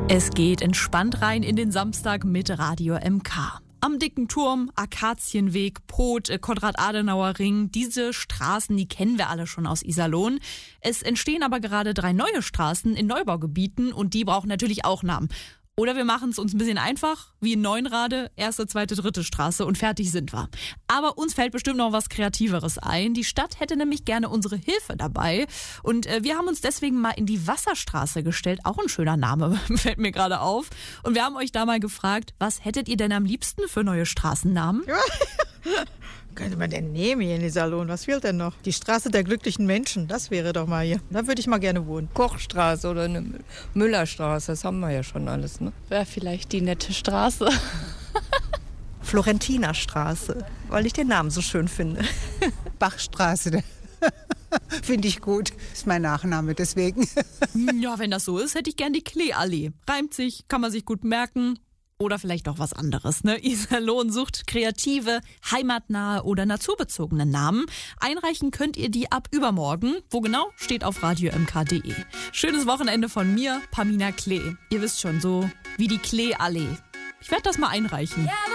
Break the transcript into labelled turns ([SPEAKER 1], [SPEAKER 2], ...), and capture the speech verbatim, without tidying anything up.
[SPEAKER 1] Es geht entspannt rein in den Samstag mit Radio M K. Am Dicken Turm, Akazienweg, Pot, Konrad-Adenauer-Ring, diese Straßen, die kennen wir alle schon aus Iserlohn. Es entstehen aber gerade drei neue Straßen in Neubaugebieten und die brauchen natürlich auch Namen. Oder wir machen es uns ein bisschen einfach, wie in Neuenrade, erste, zweite, dritte Straße und fertig sind wir. Aber uns fällt bestimmt noch was Kreativeres ein. Die Stadt hätte nämlich gerne unsere Hilfe dabei. Und äh, wir haben uns deswegen mal in die Wasserstraße gestellt. Auch ein schöner Name, fällt mir gerade auf. Und wir haben euch da mal gefragt, was hättet ihr denn am liebsten für neue Straßennamen?
[SPEAKER 2] Könnte man denn nehmen hier in Iserlohn? Was fehlt denn noch? Die Straße der glücklichen Menschen, das wäre doch mal hier. Da würde ich mal gerne wohnen.
[SPEAKER 3] Kochstraße oder eine Müllerstraße, das haben wir ja schon alles, ne?
[SPEAKER 4] Wäre vielleicht die nette Straße.
[SPEAKER 5] Florentinerstraße, weil ich den Namen so schön finde.
[SPEAKER 6] Bachstraße, finde ich gut. Ist mein Nachname, deswegen.
[SPEAKER 1] Ja, wenn das so ist, hätte ich gern die Kleeallee. Reimt sich, kann man sich gut merken. Oder vielleicht auch was anderes, ne? Iserlohn sucht kreative, heimatnahe oder naturbezogene Namen. Einreichen könnt ihr die ab übermorgen. Wo genau, steht auf radio m k punkt d e. Schönes Wochenende von mir, Pamina Klee. Ihr wisst schon, so wie die Kleeallee. Ich werde das mal einreichen.